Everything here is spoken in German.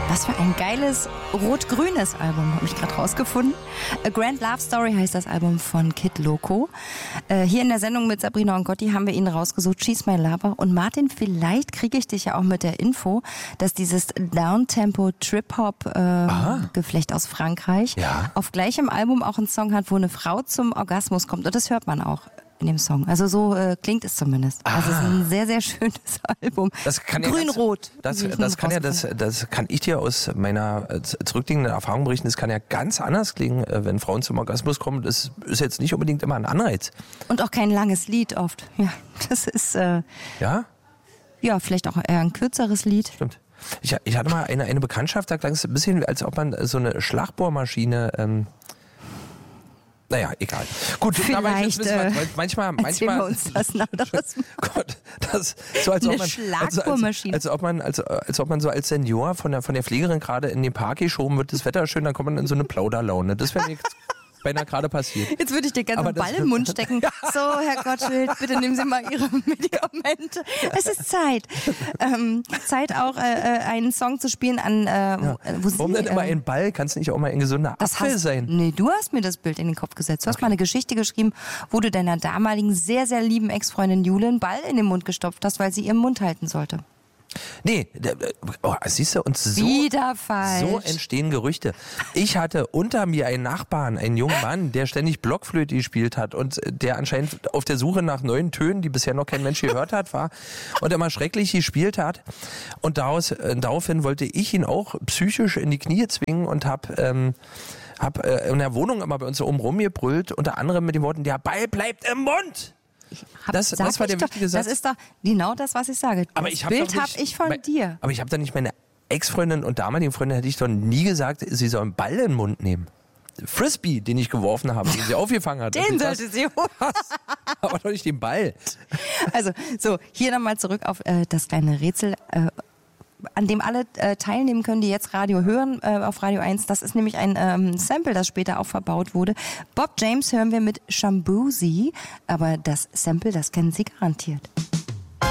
Was für ein geiles rot-grünes Album, habe ich gerade rausgefunden. A Grand Love Story heißt das Album von Kid Loco. Hier in der Sendung mit Sabrina und Gotti haben wir ihn rausgesucht, She's My Lover. Und Martin, vielleicht kriege ich dich ja auch mit der Info, dass dieses Downtempo-Trip-Hop-Geflecht aus Frankreich auf gleichem Album auch einen Song hat, wo eine Frau zum Orgasmus kommt. Und das hört man auch in dem Song. Also so klingt es zumindest. Also es ist ein sehr, sehr schönes Album. Grün-Rot. Das kann ich dir aus meiner zurückliegenden Erfahrung berichten. Das kann ja ganz anders klingen, wenn Frauen zum Orgasmus kommen. Das ist jetzt nicht unbedingt immer ein Anreiz. Und auch kein langes Lied oft. Ja, das ist ja, vielleicht auch eher ein kürzeres Lied. Stimmt. Ich hatte mal eine Bekanntschaft, da klang es ein bisschen, als ob man so eine Schlagbohrmaschine naja, egal. Gut, vielleicht manchmal wir uns was anderes. Gott, das so als ob man Schlagbohrmaschine. Als ob man so als Senior von der Pflegerin gerade in den Park geschoben wird, das Wetter ist schön, dann kommt man in so eine Plauderlaune. Das wäre mir beinahe gerade passiert. Jetzt würde ich dir gerne einen Ball im Mund stecken. So, Herr Gottschild, bitte nehmen Sie mal Ihre Medikamente. Es ist Zeit. Zeit auch, einen Song zu spielen wo Sie... Warum denn immer ein Ball? Kann es nicht auch mal ein gesunder Apfel sein? Nee, du hast mir das Bild in den Kopf gesetzt. Du hast mal eine Geschichte geschrieben, wo du deiner damaligen sehr, sehr lieben Ex-Freundin Jule einen Ball in den Mund gestopft hast, weil sie ihren Mund halten sollte. Nee, siehst du, und so entstehen Gerüchte. Ich hatte unter mir einen Nachbarn, einen jungen Mann, der ständig Blockflöte gespielt hat und der anscheinend auf der Suche nach neuen Tönen, die bisher noch kein Mensch gehört hat, war und immer schrecklich gespielt hat. Und daraufhin wollte ich ihn auch psychisch in die Knie zwingen und hab in der Wohnung immer bei uns so oben rumgebrüllt, unter anderem mit den Worten, der Ball bleibt im Mund. Das war der wichtige Satz. Das ist doch genau das, was ich sage. Aber das Bild habe ich von dir. Aber ich habe da nicht meine Ex-Freundin und damaligen Freundin, hätte ich doch nie gesagt, sie soll einen Ball in den Mund nehmen. Frisbee, den ich geworfen habe, den sie aufgefangen hat. Den sollte sie holen. Aber doch nicht den Ball. Also, so, hier nochmal zurück auf das kleine Rätsel, an dem alle teilnehmen können, die jetzt Radio hören auf Radio 1. Das ist nämlich ein Sample, das später auch verbaut wurde. Bob James hören wir mit Shamboozey, aber das Sample, das kennen Sie garantiert.